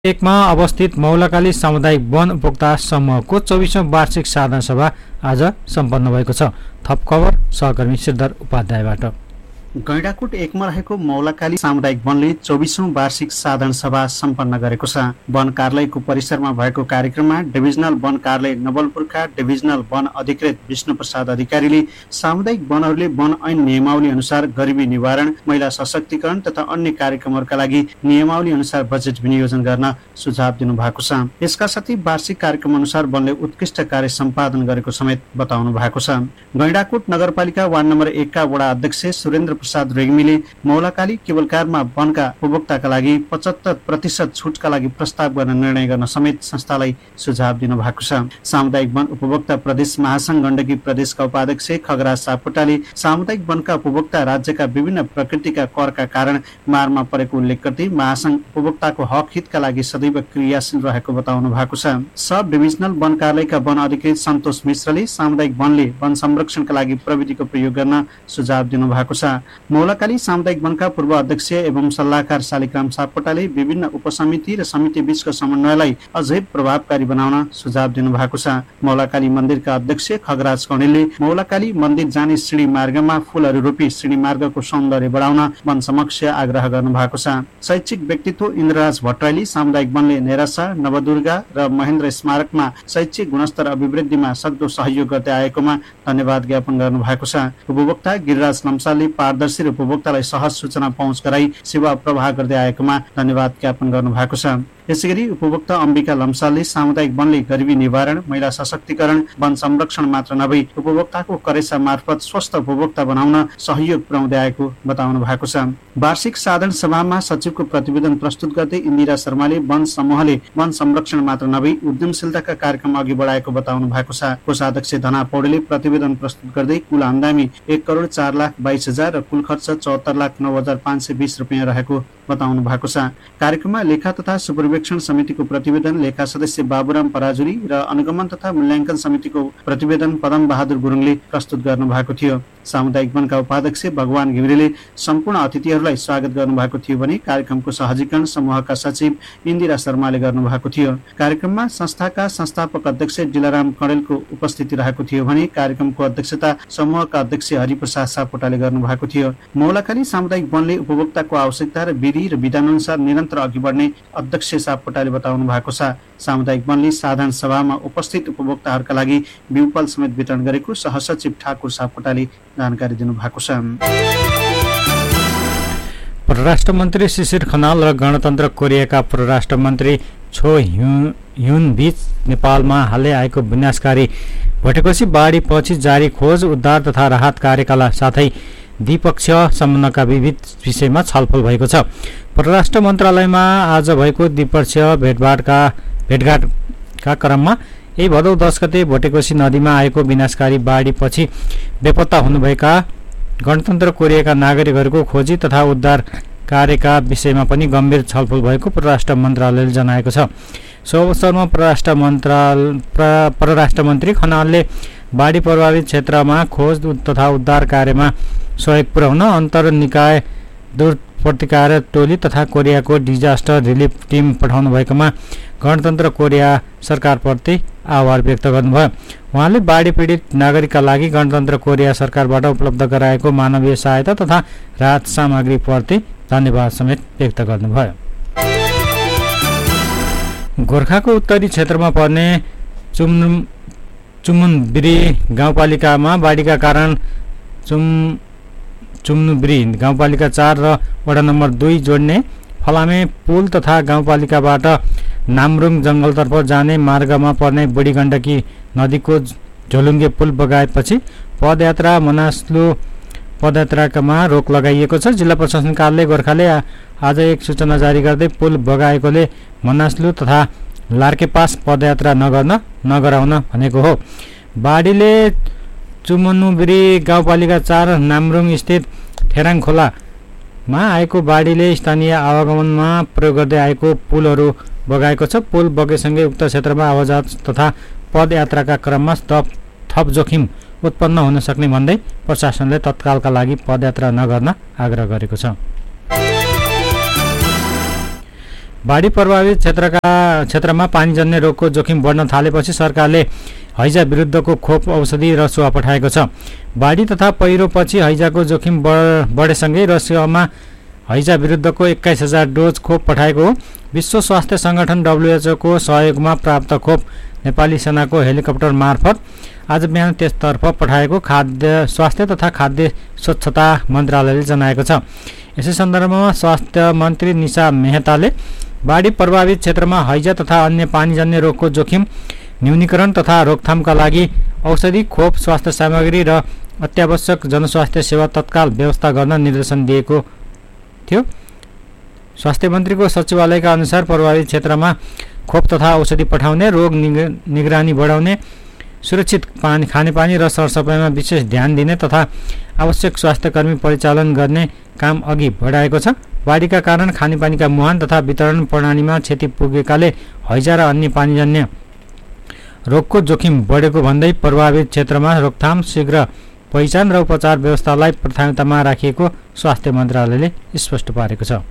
एकमा अवस्थित मौलाकाली सामुदायिक वन उपभोक्ता समूहको 24औं वार्षिक साधारण सभा आज सम्पन्न भएको छ। थप खबर सहकर्मी सिद्धर उपाध्यायबाट। गैंडाकोट एकमा रहेको मौलाकाली सामुदायिक वनले 24औं वार्षिक साधारण सभा सम्पन्न गरेको छ। वन कार्यालयको परिसरमा भएको कार्यक्रममा डिभिजनल वन कार्यालय नवलपुरका डिभिजनल वन अधिकृत विष्णु प्रसाद अधिकारीले सामुदायिक वनहरूले वन ऐन नियमावली अनुसार गरिबी निवारण, महिला सशक्तिकरण तथा अन्य कार्यक्रमहरूका लागि नियमावली अनुसार बजेट विनियोजन गर्न सुझाव दिनुभएको छ। यसका साथै वार्षिक कार्यक्रम अनुसार वनले उत्कृष्ट कार्य सम्पादन गरेको समेत बताउनु भएको छ। गैंडाकोट नगरपालिका वार्ड नम्बर 1 का वडा अध्यक्ष सुरेन्द्र प्रसाद रेग्मीले मौलाकाली केबलकारमा वनका उपभोक्ताका लागि 75% छुटका लागि प्रस्ताव गर्न निर्णय गर्न समेत संस्थालाई सुझाव दिनुभएको छ। सामुदायिक वन उपभोक्ता प्रदेश महासंघ गण्डकी प्रदेशका उपाध्यक्ष खगराज सापकोटाले सामुदायिक वनका उपभोक्ता राज्यका विभिन्न प्रकृतिका करका कारण मारमा परेको उल्लेख गर्दै महासंघ उपभोक्ताको हक हितका लागि सदैव क्रियाशील रहेको बताउनु भएको छ। सब डिभिजनल वन कार्यालयका वन अधिकृत सन्तोष मिश्रले सामुदायिक वनले वन संरक्षणका लागि प्रविधिको प्रयोग गर्न सुझाव दिनुभएको छ। मौलाकाली सामुदायिक वनका पूर्व अध्यक्ष एवं सल्लाहकार शालिग्राम सापकोटाले विभिन्न उपसमिति र समिति बीचको समन्वयलाई अझै प्रभावकारी बनाउन सुझाव दिनुभएको छ। मौलाकाली मन्दिरका अध्यक्ष खगराज कणेलले मौलाकाली मन्दिर जाने सिँढी मार्गमा फूलहरू रोपी सिँढी मार्गको सौन्दर्य बढाउन वन समक्ष आग्रह गर्नु भएको छ। शैक्षिक व्यक्तित्व इन्द्रराज भट्टराईले सामुदायिक वनले नेरासा, नवदुर्गा र महेन्द्र स्मारकमा शैक्षिक गुणस्तर अभिवृद्धिमा सक्दो सहयोग गर्दै आएकोमा धन्यवाद ज्ञापन गर्नु भएको छ। उपभोक्ता गिरिराज लम्सालले पारदर्शी उपभोक्तालाई सहज सूचना पहुँच गराई सेवा प्रवाह गर्दै आएकोमा धन्यवाद ज्ञापन गर्नु भएको छ। यसैगरी उपभोक्ता अम्बिका लम्सालले सामुदायिक वनले गरिबी निवारण, महिला सशक्तिकरण, वन संरक्षण मात्र नभई उपभोक्ताको करेसा मार्फत स्वस्थ उपभोक्ता बनाउन सहयोग पुर्याउँदै आएको बताउनु भएको छ। वार्षिक साधारण सभामा सचिवको प्रतिवेदन प्रस्तुत गर्दै इन्दिरा शर्माले वन समूहले वन संरक्षण मात्र नभई उद्यमशीलताका कार्यक्रम अघि बढाएको बताउनु भएको छ। कोषाध्यक्ष धना पौडेलले प्रतिवेदन प्रस्तुत गर्दै कुल आमदानी 1,04,22,000 र कुल खर्च 74,09,520 रुपियाँ रहेको बताउनु भएको छ। कार्यक्रममा लेखा तथा सुपरिवेक्षण समितिको प्रतिवेदन लेखा सदस्य बाबुराम पराजुली र अनुगमन तथा मूल्याङ्कन समितिको प्रतिवेदन पदम बहादुर गुरुङले प्रस्तुत गर्नु भएको थियो। सामुदायिक वनका उपाध्यक्ष भगवान घिमिरेले सम्पूर्ण अतिथिहरूलाई स्वागत गर्नु भएको थियो भने कार्यक्रमको सहजीकरण समूहका सचिव इन्दिरा शर्माले गर्नु भएको थियो। कार्यक्रममा संस्थाका संस्थापक अध्यक्ष डिलाराम कणेलको उपस्थिति रहेको थियो भने कार्यक्रमको अध्यक्षता समूहका अध्यक्ष हरिप्रसाद सापकोटाले गर्नु भएको थियो। मौलाकाली सामुदायिक वनले उपभोक्ताको आवश्यकता र विधि र विधान अनुसार निरन्तर अघि बढ्ने अध्यक्ष सापकोटाले बताउनु भएको छ। सामुदायिक वनले साधारण सभामा उपस्थित उपभोक्ताहरूका लागि बिउपल समेत वितरण गरेको सहसचिव ठाकुर सापकोटाले जानकारी दिनुभएको छ। परराष्ट्र मन्त्री शिशिर खनाल र गणतन्त्र कोरियाका परराष्ट्र मन्त्री छो ह्युन बीच नेपालमा हालै आएको विनाशकारी भटेकोसी बाढी पछि जारी खोज, उद्धार तथा राहत कार्यका साथै द्विपक्षीय सम्बन्धका विविध विषयमा छलफल भएको छ। परराष्ट्र मन्त्रालयमा आज भएको द्विपक्षीय भेटघाटका क्रममा यही भदौ 10 गते भटेकोसी नदीमा आएको विनाशकारी बाढी पछि बेपत्ता हुनुभएका गणतन्त्र कोरियाका नागरिकहरूको खोजी तथा उद्धार कार्यका विषयमा पनि गम्भीर छलफल भएको परराष्ट्र मन्त्रालयले जनाएको छ। सो अवसरमा परराष्ट्र मन्त्री खनालले बाढी प्रभावित क्षेत्रमा खोज तथा उद्धार कार्यमा सहयोग पुर्याउन अन्तर निकाय दुर् प्रतिकार टोली तथा कोरियाको डिजास्टर रिलिफ टिम पठाउनु भएकोमा गणतन्त्र कोरिया सरकारप्रति आभार व्यक्त गर्नुभयो। उहाँले बाढी पीडित नागरिकका लागि गणतन्त्र कोरिया सरकारबाट उपलब्ध गराएको मानवीय सहायता तथा राहत सामग्रीप्रति धन्यवाद समेत व्यक्त गर्नुभयो। गोर्खाको उत्तरी क्षेत्रमा पर्ने चुमुनबिरी गाउँपालिकामा बाढीका कारण चुम्नुबिरी गाउँपालिका 4 र वडा नम्बर 2 जोड्ने फलामे पुल तथा गाउँपालिकाबाट नामरुङ जङ्गलतर्फ जाने मार्गमा पर्ने बुढी गण्डकी नदीको झोलुङ्गे पुल बगाएपछि पदयात्रा मनास्लु पदयात्रामा रोक लगाइएको छ। जिल्ला प्रशासन कार्यालय गोर्खाले आज एक सूचना जारी गर्दै पुल बगाएकोले मनास्लु तथा लार्केपास पदयात्रा नगराउन भनेको हो। बाढीले चुमनुबिरी गाउँपालिका 4 नामरुङ स्थित ठेराङ खोलामा आएको बाढीले स्थानीय आवागमनमा प्रयोग गर्दै आएको पुलहरू बगाएको छ। पुल बगेसँगै उक्त क्षेत्रमा आवाजात तथा पदयात्राका क्रममा थप जोखिम उत्पन्न हुन सक्ने भन्दै प्रशासनले तत्कालका लागि पदयात्रा नगर्न आग्रह गरेको छ। बाढी प्रभावित क्षेत्रमा पानीजन्य रोगको जोखिम बढ्न थालेपछि सरकारले हैजा विरुद्धको खोप औषधि रसुवा पठाएको छ। बाढी तथा पहिरोपछि हैजाको जोखिम बढेसँगै रसुवामा हैजा विरुद्धको 21,000 डोज खोप पठाएको हो। विश्व स्वास्थ्य सङ्गठन WHO को सहयोगमा प्राप्त खोप नेपाली सेनाको हेलिकप्टर मार्फत आज बिहान त्यसतर्फ पठाएको स्वास्थ्य तथा खाद्य स्वच्छता मन्त्रालयले जनाएको छ। यसै सन्दर्भमा स्वास्थ्य मन्त्री निशा मेहताले बाढी प्रभावित क्षेत्रमा हैजा तथा अन्य पानीजन्य रोगको जोखिम न्यूनीकरण तथा रोकथामका लागि औषधि, खोप, स्वास्थ्य सामग्री र अत्यावश्यक जनस्वास्थ्य सेवा तत्काल व्यवस्था गर्न निर्देशन दिएको थियो। स्वास्थ्य मन्त्रीको सचिवालयका अनुसार प्रभावित क्षेत्रमा खोप तथा औषधि पठाउने, रोग निगरानी बढाउने, सुरक्षित खानेपानी र सरसफाइमा विशेष ध्यान दिने तथा आवश्यक स्वास्थ्यकर्मी परिचालन गर्ने काम अघि बढाएको छ। बाढीका कारण खानेपानीका मुहान तथा वितरण प्रणालीमा क्षति पुगेकाले हैजा र अन्य पानीजन्य रोगको जोखिम बढेको भन्दै प्रभावित क्षेत्रमा रोकथाम, शीघ्र पहिचान र उपचार व्यवस्थालाई प्राथमिकतामा राखिएको स्वास्थ्य मन्त्रालयले स्पष्ट पारेको छ।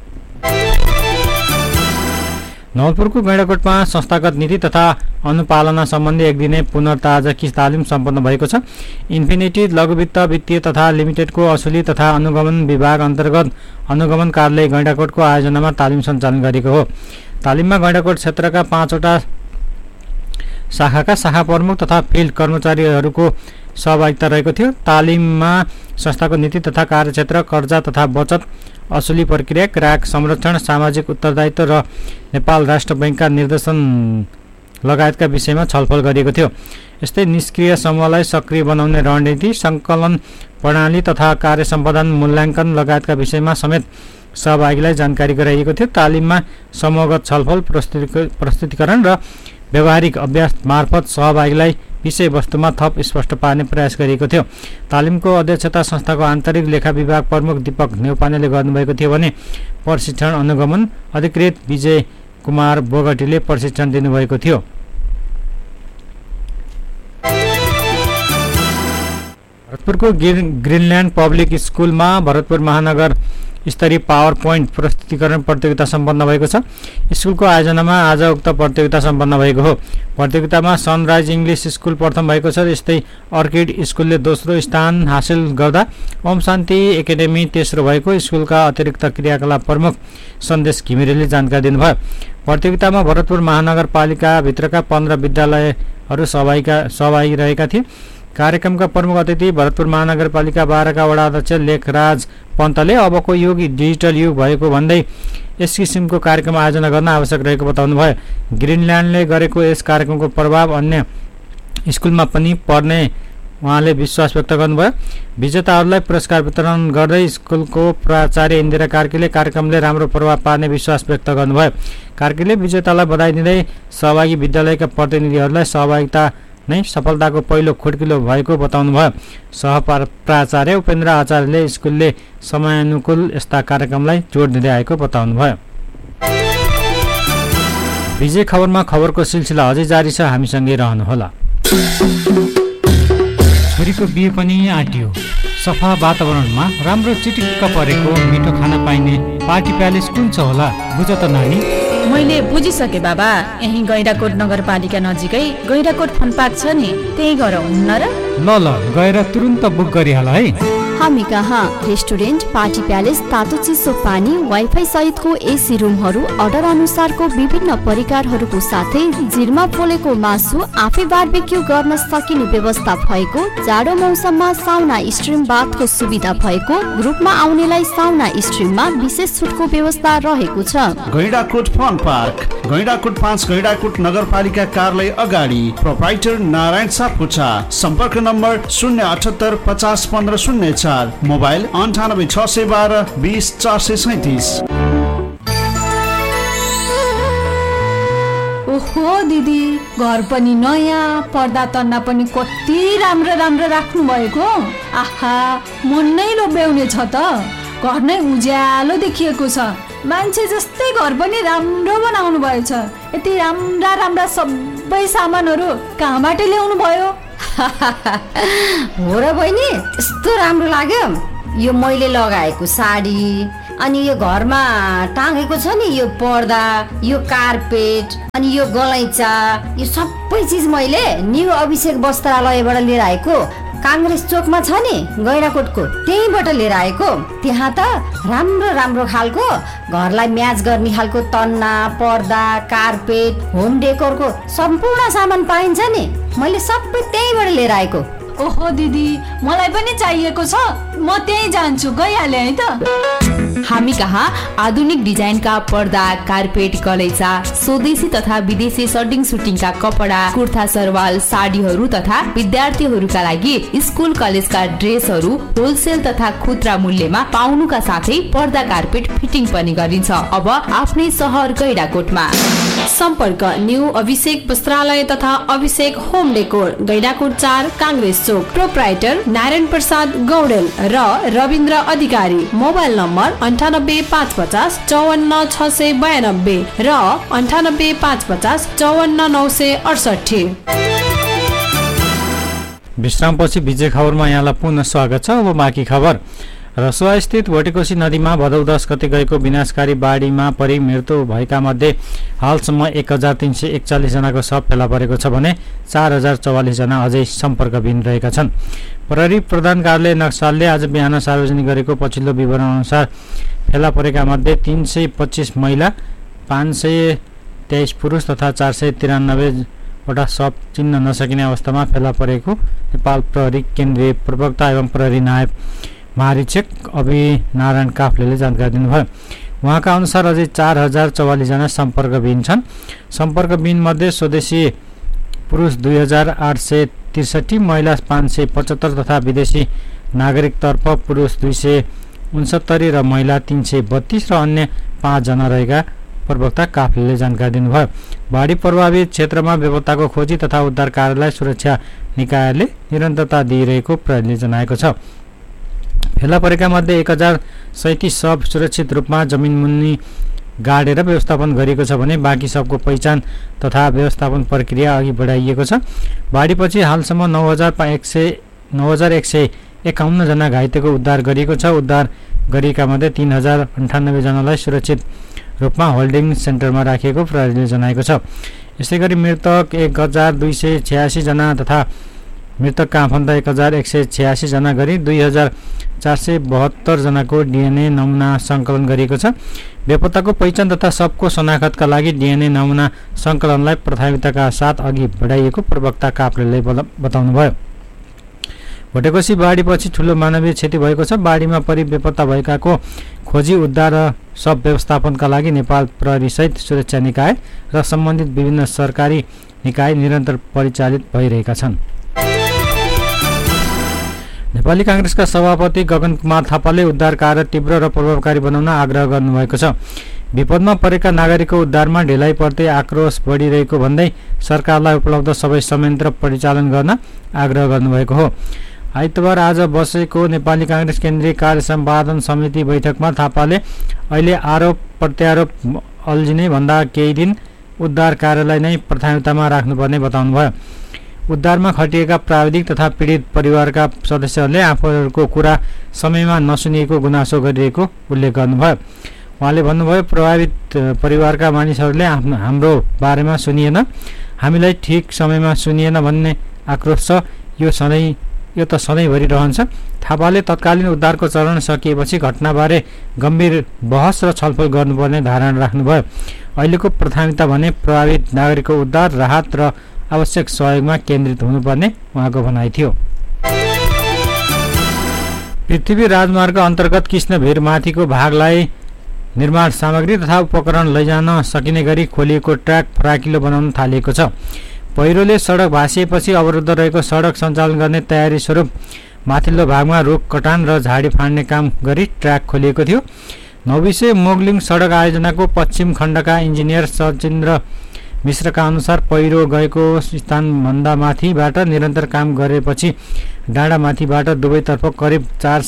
नवलपुरको गैंडाकोटमा संस्थागत नीति तथा अनुपालना सम्बन्धी एक दिने पुनर्ताजकी तालिम सम्पन्न भएको छ। इन्फिनिटी लघुवित्त वित्तीय तथा लिमिटेडको असुली तथा अनुगमन विभाग अन्तर्गत अनुगमन कार्यालय गैंडाकोटको आयोजनामा तालिम सञ्चालन गरेको हो। तालिममा गैंडाकोट क्षेत्रका 5वटा शाखाका शाखा प्रमुख तथा फिल्ड कर्मचारीहरूको सहभागिता रहेको थियो। तालिममा संस्थाको नीति तथा कार्यक्षेत्र, कर्जा तथा बचत, असुली प्रक्रिया, ग्राहक संरक्षण, सामाजिक उत्तरदायित्व र नेपाल राष्ट्र बैङ्कका निर्देशन लगायतका विषयमा छलफल गरिएको थियो। यस्तै निष्क्रिय समूहलाई सक्रिय बनाउने रणनीति, सङ्कलन प्रणाली तथा कार्य सम्पादन मूल्याङ्कन लगायतका विषयमा समेत सहभागीलाई जानकारी गराइएको थियो। तालिममा समूहगत छलफल, प्रस्तुतिकरण र व्यावहारिक अभ्यास मार्फत सहभागीलाई विषयवस्तुमा थप स्पष्ट पार्ने प्रयास गरिएको थियो। तालिमको अध्यक्षता संस्थाको आन्तरिक लेखा विभाग प्रमुख दीपक नेउपानेले गर्नुभएको थियो भने प्रशिक्षण अनुगमन अधिकृत विजय कुमार बोगटीले प्रशिक्षण दिनुभएको थियो। भरतपुरको ग्रिनल्यान्ड पब्लिक स्कुलमा भरतपुर महानगर स्तरीय पावर पोइन्ट प्रस्तुतिकरण प्रतियोगिता सम्पन्न भएको छ। स्कुलको आयोजनामा आज उक्त प्रतियोगिता सम्पन्न भएको हो। प्रतियोगितामा सनराइज इङ्ग्लिस स्कुल प्रथम भएको छ। यस्तै अर्किड स्कुलले दोस्रो स्थान हासिल गर्दा ओम शान्ति एकाडेमी तेस्रो भएको स्कुलका अतिरिक्त क्रियाकलाप प्रमुख सन्देश घिमिरेले जानकारी दिनुभयो। प्रतियोगितामा भरतपुर महानगरपालिकाभित्रका 15 विद्यालयहरू सहभागी रहेका थिए। कार्यक्रमका प्रमुख अतिथि भरतपुर महानगरपालिका 12 का वडा अध्यक्ष लेखराज पन्तले अबको युग डिजिटल युग भएको भन्दै यस किसिमको कार्यक्रम आयोजना गर्न आवश्यक रहेको बताउनुभयो। ग्रिनल्यान्डले गरेको यस कार्यक्रमको प्रभाव अन्य स्कुलमा पनि पर्ने उहाँले विश्वास व्यक्त गर्नुभयो। विजेताहरूलाई पुरस्कार वितरण गर्दै स्कुलको प्राचार्य इन्दिरा कार्कीले कार्यक्रमले राम्रो प्रभाव पार्ने विश्वास व्यक्त गर्नुभयो। कार्कीले विजेतालाई बधाई दिँदै सहभागी विद्यालयका प्रतिनिधिहरूलाई सहभागिता नै सफलताको पहिलो खुड्किलो भएको बताउनुभयो। सहप्राचार्य उपेन्द्र आचार्यले स्कुलले समयानुकूल यस्ता कार्यक्रमलाई जोड दिँदै आएको बताउनुभयो। विजय खबरमा खबरको सिलसिला अझै जारी छ, हामीसँगै रहनुहोला। छोरीको बिहे पनि आँटियो। सफा वातावरणमा राम्रो चिटिक्क परेको मिठो खाना पाइने पार्टी प्यालेस कुन छ होला, बुझ त नानी? मैले बुझिसके बाबा, यही गैंडाकोट नगरपालिका नजिकै गैंडाकोट फन पार्क छ नि, त्यही गएर हुन्न र? ल गएर तुरुन्त बुक गरिहाल है। हामी कहाँ रेस्टुरेन्ट, पार्टी प्यालेस, तातो चिसो पानी, वाइफाई सहितको एसी रुमहरू, अर्डर अनुसारको विभिन्न परिकारहरूको साथै जिरमा पोलेको मासु, आफै बारबेक्यू गर्न सकिने व्यवस्था भएको, जाडो मौसममा साउना स्ट्रिम बाथको सुविधा भएको, ग्रुपमा आउनेलाई साउना स्ट्रिममा विशेष छुटको व्यवस्था रहेको छ। गैंडाकोट फन पार्क, गैंडाकोट 5 गैंडाकोट नगरपालिका कार्यालय अगाडि, प्रोप्राइटर नारायण सापकोटा। सम्पर्क नम्बर 078 50 15 04, मोबाइल 98 612 20 437। ओहो दिदी, घर पनि नयाँ, पर्दा तन्ना पनि कति राम्रो राम्रो राख्नु भएको। आहा, मन नै लोभ्याउने छ त। घर नै उज्यालो देखिएको छ। मान्छे जस्तै घर पनि राम्रो बनाउनु भएछ। यति राम्रा राम्रा सबै सामानहरू कहाँबाट ल्याउनु भयो? हो र बहिनी, यस्तो राम्रो लाग्यो। यो मैले लगाएको साडी अनि यो घरमा टाँगेको छ नि यो पर्दा, यो कार्पेट अनि यो गलैँचा, यो सबै चिज मैले न्यू अभिषेक वस्त्रालयबाट लिएर आएको। काङ्ग्रेस चोकमा छ नि गैँडाकोटको, त्यहीँबाट लिएर आएको। त्यहाँ त राम्रो राम्रो खालको घरलाई म्याच गर्ने खालको तन्ना, पर्दा, कार्पेट, होम डेकोरको सम्पूर्ण सामान पाइन्छ नि। मैले सबै त्यहीँबाट लिएर आएको। ओहो दिदी, मलाई पनि चाहिएको छ, म त्यहीँ जान्छु, गइहालेँ है त। हामी कहाँ आधुनिक डिजाइनका पर्दा, कार्पेट, गलैँचा, स्वदेशी तथा विदेशी सर्टिङ सुटिङका कपडा, कुर्ता सरवाल, साडीहरू तथा विद्यार्थीहरूका लागि स्कुल कलेजका ड्रेसहरू होलसेल तथा खुद्रा मूल्यमा पाउनुका साथै पर्दा, कार्पेट फिटिङ पनि गरिन्छ। अब आफ्नै सहर गैँडाकोटमा। सम्पर्क न्यू अभिषेक वस्त्रालय तथा अभिषेक होम डेकोर, गैँडाकोट 4 काङ्ग्रेस चोक। प्रोप्राइटर नारायण प्रसाद गौडेल र रविन्द्र अधिकारी। मोबाइल नम्बर 98 550 54 692 र 98 550 54 968। विश्रामपछि विजय खबरमा यहाँलाई पुनः स्वागत छ। अब बाँकी खबर। रसुवा स्थित भोटेकोशी नदीमा भदौ 10 गते गएको विनाशकारी बाढीमा परि मृत्यु भएका मध्ये हालसम्म 1341 जनाको शव फेला परेको छ भने 4044 जना अझै सम्पर्कविहीन रहेका छन्। प्रहरी प्रधान कार्यालय नक्सालले आज बिहान सार्वजनिक गरेको पछिल्लो विवरण अनुसार फेला परेका मध्ये 325 महिला, 523 पुरुष तथा 493 वटा शव चिन्न नसकिने अवस्थामा फेला परेको नेपाल प्रहरी केन्द्रीय प्रवक्ता एवं प्रहरी नायब महारीक्षक अभिनारायण काफ्लेले जानकारी दिनुभयो। उहाँका अनुसार अझै 4044 जना सम्पर्कविहीन छन्। सम्पर्कविहीन मध्ये स्वदेशी पुरुष 2863, महिला 575 तथा विदेशी नागरिकतर्फ पुरुष 269 र महिला 332 र अन्य 5 जना रहेका प्रवक्ता काफ्लेले जानकारी दिनुभयो। बाढी प्रभावित क्षेत्रमा बेपत्ताको खोजी तथा उद्धार कार्यलाई सुरक्षा निकायले निरन्तरता दिइरहेको प्रहरीले जनाएको छ। फेला परेका मध्ये 1037 शव सुरक्षित रूपमा जमिन मुनि गाडेर व्यवस्थापन गरिएको छ भने बाँकी सबको पहिचान तथा व्यवस्थापन प्रक्रिया अघि बढाइएको छ। बाढीपछि हालसम्म 9151 जना घाइतेको उद्धार गरिएको छ। उद्धार गरिएका मध्ये 3098 जनालाई सुरक्षित रूपमा होल्डिङ सेन्टरमा राखिएको प्रहरीले जनाएको छ। यसै गरी मृतक 1286 जना तथा मृतकका आफन्त 1186 जना गरी 2472 जनाको डिएनए नमुना सङ्कलन गरिएको छ। बेपत्ताको पहिचान तथा सबको शनाखतका लागि डिएनए नमुना सङ्कलनलाई प्राथमिकताका साथ अघि बढाइएको प्रवक्ता काफ्लेले बताउनुभयो। भोटेकोशी बाढीपछि ठूलो मानवीय क्षति भएको छ। बाढीमा परि बेपत्ता भएकाको खोजी, उद्धार र सब व्यवस्थापनका लागि नेपाल प्रहरीसहित सुरक्षा निकाय र सम्बन्धित विभिन्न सरकारी निकाय निरन्तर परिचालित भइरहेका छन्। नेपाली काङ्ग्रेसका सभापति गगन कुमार थापाले उद्धार कार्य तीव्र र प्रभावकारी बनाउन आग्रह गर्नुभएको छ। विपदमा परेका नागरिकको उद्धारमा ढिलाइ पर्दै आक्रोश बढिरहेको भन्दै सरकारलाई उपलब्ध सबै संयन्त्र परिचालन गर्न आग्रह गर्नुभएको हो। आइतबार आज बसेको नेपाली काङ्ग्रेस केन्द्रीय कार्य सम्पादन समिति बैठकमा थापाले अहिले आरोप प्रत्यारोप अल्झिने भन्दा केही दिन उद्धार कार्यलाई नै प्राथमिकतामा राख्नुपर्ने बताउनुभयो। उद्धारमा खटिएका प्राविधिक तथा पीडित परिवारका सदस्यहरूले आफूहरूको कुरा समयमा नसुनिएको गुनासो गरिरहेको उल्लेख गर्नुभयो। उहाँले भन्नुभयो, प्रभावित परिवारका मानिसहरूले हाम्रो बारेमा सुनिएन, हामीलाई ठिक समयमा सुनिएन भन्ने आक्रोश छ। यो त सधैँभरि रहन्छ। थापाले तत्कालीन उद्धारको चरण सकिएपछि घटनाबारे गम्भीर बहस र छलफल गर्नुपर्ने धारणा राख्नुभयो। अहिलेको प्राथमिकता भने प्रभावित नागरिकको उद्धार, राहत र आवश्यक सहयोगमा केन्द्रित हुनुपर्ने उहाँको भनाइ थियो। पृथ्वी राजमार्ग अन्तर्गत कृष्णभिरमाथिको भागलाई निर्माण सामग्री तथा उपकरण लैजान सकिने गरी खोलिएको ट्र्याक फराकिलो बनाउन थालिएको छ। पहिरोले सडक भाँसिएपछि अवरुद्ध रहेको सडक सञ्चालन गर्ने तयारी स्वरूप माथिल्लो भागमा रुख कटान र झाडी फाड्ने काम गरी ट्र्याक खोलिएको थियो। नौबिसे मोगलिङ सडक आयोजनाको पश्चिम खण्डका इन्जिनियर सचिन्द्र मिश्रका अनुसार पहिरो गएको स्थानभन्दा माथिबाट निरन्तर काम गरेपछि डाँडामाथिबाट दुवैतर्फ करिब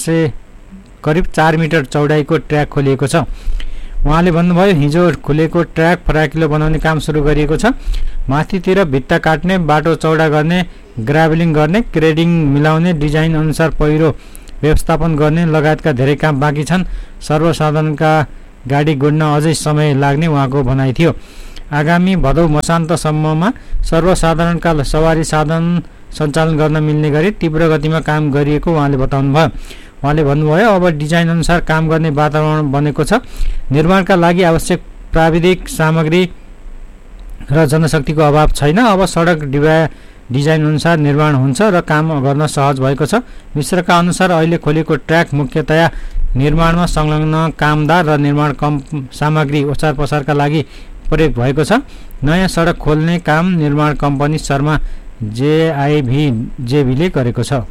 4 मिटर चौडाइको ट्र्याक खोलिएको छ। उहाँले भन्नुभयो, हिजो खुलेको ट्र्याक फराकिलो बनाउने काम सुरु गरिएको छ। माथितिर भित्ता काट्ने, बाटो चौडा गर्ने, ग्राभलिङ गर्ने, ग्रेडिङ मिलाउने, डिजाइन अनुसार पहिरो व्यवस्थापन गर्ने लगायतका धेरै काम बाँकी छन्। सर्वसाधारणका गाडी गुड्न अझै समय लाग्ने उहाँको भनाइ थियो। आगामी भदौ मसान्तसम्ममा सर्वसाधारणका सवारी साधन सञ्चालन गर्न मिल्ने गरी तीव्र गतिमा काम गरिएको उहाँले बताउनुभयो। उहाँले भन्नुभयो, अब डिजाइन अनुसार काम गर्ने वातावरण बनेको छ। निर्माणका लागि आवश्यक प्राविधिक सामग्री र जनशक्तिको अभाव छैन। अब सडक डिजाइन अनुसार निर्माण हुन्छ र काम गर्न सहज भएको छ। मिश्रका अनुसार अहिले खोलेको ट्र्याक मुख्यतया निर्माणमा संलग्न कामदार र निर्माण सामग्री ओसार पसारका लागि प्रयोग भएको छ। नयाँ सडक खोल्ने काम निर्माण कम्पनी शर्मा जेआइभीले गरेको छ।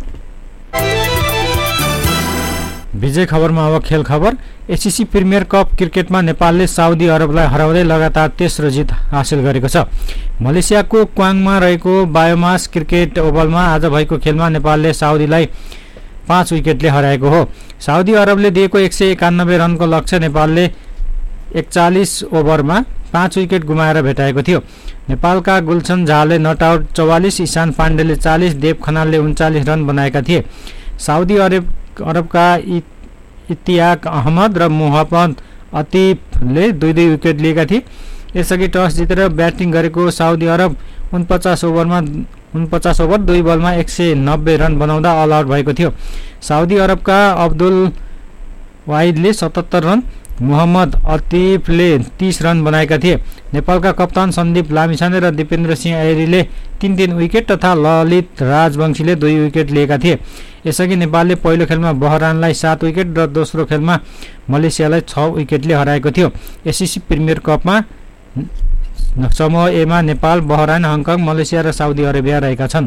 विजय खबरमा अब खेल खबर। एसिसी प्रिमियर कप क्रिकेटमा नेपालले साउदी अरबलाई हराउँदै लगातार तेस्रो जित हासिल गरेको छ। मलेसियाको क्वाङमा रहेको बायोमास क्रिकेट ओभलमा आज भएको खेलमा नेपालले साउदीलाई 5 विकेटले हराएको हो। साउदी अरबले दिएको 191 रनको लक्ष्य नेपालले 41 ओभरमा 5 विकेट गुमाएर भेटाएको थियो। नेपालका गुलशन झाले नट आउट 44, ईशान पाण्डेले 40, देव खनालले 39 रन बनाएका थिए। साउदी अरबका इतियाक अहमद र मोहम्मद अतिफले 2-2 विकेट लिएका थिए। यसअघि टस जितेर ब्याटिङ गरेको साउदी अरब 49 ओभर 2 बलमा 190 रन बनाउँदा अल आउट भएको थियो। Saudi अरबका Abdul वाहिदले 77 run, Mohammad अतिफले 30 run बनाएका थिए। नेपालका कप्तान सन्दीप लामिछाने र दिपेन्द्र सिंह ऐरीले 3-3 विकेट तथा ललित राजवंशीले 2 विकेट लिएका थिए। यसअघि नेपालले पहिलो खेलमा बहरानलाई 7 विकेट र दोस्रो खेलमा मलेसियालाई 6 विकेटले हराएको थियो। एसिसी प्रिमियर कपमा समूह एमा नेपाल, बहरान, हङकङ, मलेसिया र साउदी अरेबिया रहेका छन्।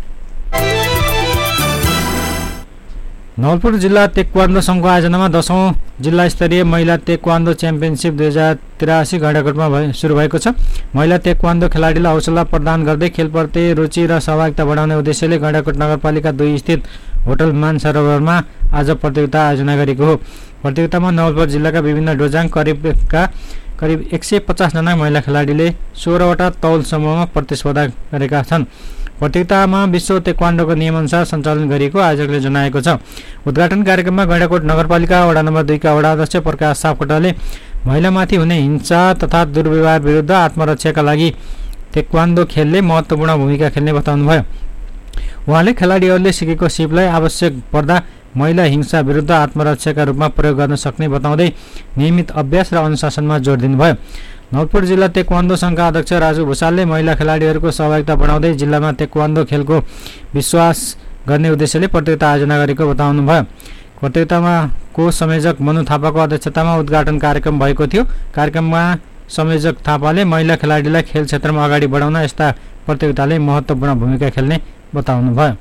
नवलपुर जिल्ला तेक्वान्डो सङ्घको आयोजनामा 10औं जिल्ला स्तरीय महिला तेक्वान्डो च्याम्पियनसिप 2083 गैंडाकोटमा सुरु भएको छ। महिला तेक्वान्डो खेलाडीलाई हौसला प्रदान गर्दै खेलप्रति रुचि र सहभागिता बढाउने उद्देश्यले गैंडाकोट नगरपालिका 2 स्थित होटल मानसरोवरमा आज प्रतियोगिता आयोजना गरेको हो। प्रतियोगितामा नवलपुर जिल्लाका विभिन्न डोजाङ करिब 150 जना महिला खेलाडीले 16 वटा तौल समूहमा प्रतिस्पर्धा गरेका छन्। प्रतियोगितामा विश्व तेक्वान्डोको नियमअनुसार सञ्चालन गरिएको आयोजकले जनाएको छ। उद्घाटन कार्यक्रममा गैंडाकोट नगरपालिका वडा नम्बर 2 का वडा अध्यक्ष प्रकाश सापकोटाले महिलामाथि हुने हिंसा तथा दुर्व्यवहार विरुद्ध आत्मरक्षाका लागि तेक्वान्डो खेलले महत्त्वपूर्ण भूमिका खेल्ने बताउनुभयो। उहाँले खेलाडीहरूले सिकेको सिपलाई आवश्यक पर्दा महिला हिंसा विरुद्ध आत्मरक्षाका रूपमा प्रयोग गर्न सक्ने बताउँदै नियमित अभ्यास र अनुशासनमा जोड दिनुभयो। नवलपुर जिल्ला तेक्वान्डो सङ्घका अध्यक्ष राजु भूषालले महिला खेलाडीहरूको सहभागिता बढाउँदै जिल्लामा तेक्वान्डो खेलको विश्वास गर्ने उद्देश्यले प्रतियोगिता आयोजना गरेको बताउनुभयो। प्रतियोगितामा संयोजक मनु थापाको अध्यक्षतामा उद्घाटन कार्यक्रम भएको थियो। कार्यक्रममा संयोजक थापाले महिला खेलाडीलाई खेल क्षेत्रमा अगाडि बढाउन यस्ता प्रतियोगिताले महत्त्वपूर्ण भूमिका खेल्ने बताउनुभयो।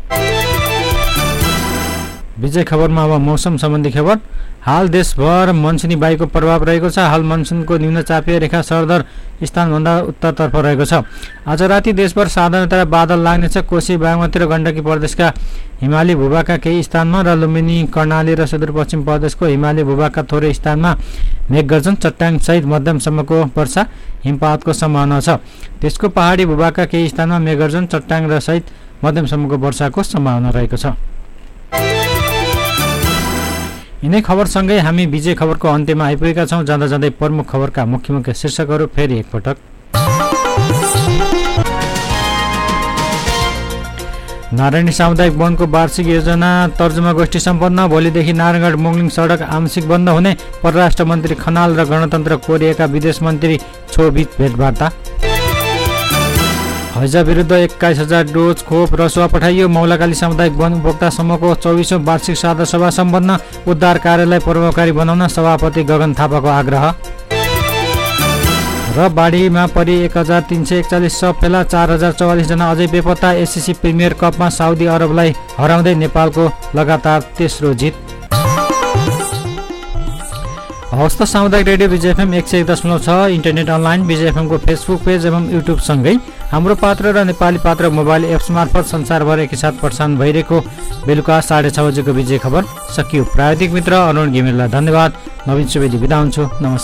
विजय खबरमा अब मौसम सम्बन्धी खबर। हाल देशभर मनसुनी वायुको प्रभाव रहेको छ। हाल मनसुनको न्यून चापीय रेखा सरदर स्थानभन्दा उत्तरतर्फ रहेको छ। आज राति देशभर साधारणतया बादल लाग्नेछ। कोशी, बागमती र गण्डकी प्रदेशका हिमाली भूभागका केही स्थानमा र लुम्बिनी, कर्णाली र सुदूरपश्चिम प्रदेशको हिमाली भूभागका थोरै स्थानमा मेघगर्जन, चट्याङसहित मध्यमसम्मको वर्षा हिमपातको सम्भावना छ। त्यसको पहाडी भूभागका केही स्थानमा मेघगर्जन, चट्याङ र सहित मध्यमसम्मको वर्षाको सम्भावना रहेको छ। यिनै खबरसँगै हामी विजय खबरको अन्त्यमा आइपुगेका छौँ। जाँदा जाँदै प्रमुख खबरका मुख्य शीर्षकहरू फेरि एकपटक। नारायणी सामुदायिक वनको वार्षिक योजना तर्जुमा गोष्ठी सम्पन्न। भोलिदेखि नारायणगढ मुगलिङ सडक आंशिक बन्द हुने। परराष्ट्र मन्त्री खनाल र गणतन्त्र कोरियाका विदेश मन्त्री छोबीच भेटवार्ता। हैजा विरुद्ध 21,000 डोज खोप रसुवा पठाइयो। मौलाकाली सामुदायिक वन उपभोक्ता समूहको 24औं वार्षिक सादा सभा सम्पन्न। उद्धार कार्यलाई प्रभावकारी बनाउन सभापति गगन थापाको आग्रह। र बाढीमा परि 1341 सब फेला, 4044 जना अझै बेपत्ता। एसिसी प्रिमियर कपमा साउदी अरबलाई हराउँदै नेपालको लगातार तेस्रो जित। हवस् त, सामुदायिक रेडियो विजय एफएम 101.6, इन्टरनेट अनलाइन विजय एफएमको फेसबुक पेज एवं युट्युब सँगै हाम्रो पात्र र नेपाली पात्र मोबाइल एप्स मार्फत संसारभर एकैसाथ प्रसारण भइरहेको बेलुका 6:30 बजेको विजय खबर सकियो। प्राविधिक मित्र अरुण घिमिरेलाई धन्यवाद। नवीन सुवेदी बिदा हुन्छु। नमस्कार।